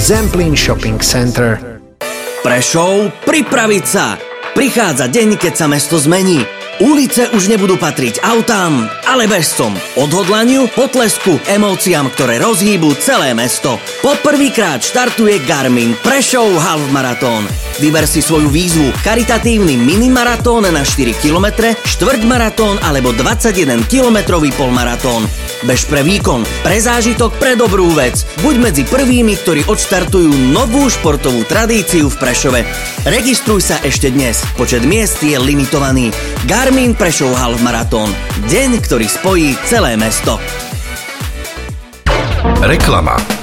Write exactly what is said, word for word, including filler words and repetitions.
Zemplín Shopping Center. Prešov, pripraviť sa! Prichádza deň, keď sa mesto zmení. Ulice už nebudú patriť autám, ale bežcom. Odhodlaniu, potlesku, emóciám, ktoré rozhýbu celé mesto. Poprvýkrát štartuje Garmin Prešov Half Marathon. Vyber si svoju výzvu: charitatívny minimaratón na štyri kilometre, štvrťmaratón alebo dvadsaťjedenkilometrový polmaratón. Bež pre výkon, pre zážitok, pre dobrú vec. Buď medzi prvými, ktorí odštartujú novú športovú tradíciu v Prešove. Registruj sa ešte dnes. Počet miest je limitovaný. Garmin Prešov Half Marathon. Deň, ktorý spojí celé mesto. Reklama.